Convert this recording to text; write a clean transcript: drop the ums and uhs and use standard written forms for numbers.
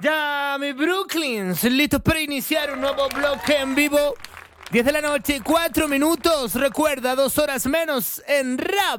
Ya, mi Brooklyns, listos para iniciar un nuevo bloque en vivo. 10 de la noche, 4 minutos. Recuerda, 2 horas menos en Rap